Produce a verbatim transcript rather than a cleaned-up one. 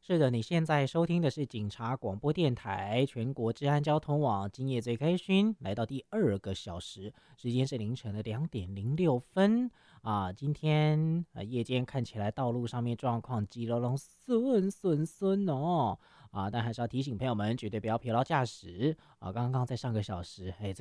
是的，你现在收听的是警察广播电台全国治安交通网，今夜最开勋，来到第二个小时，时间是凌晨的两点零六分啊。今天呃夜间看起来道路上面状况急隆隆顺顺顺哦啊，但还是要提醒朋友们，绝对不要疲劳驾驶啊。刚刚在上个小时，哎，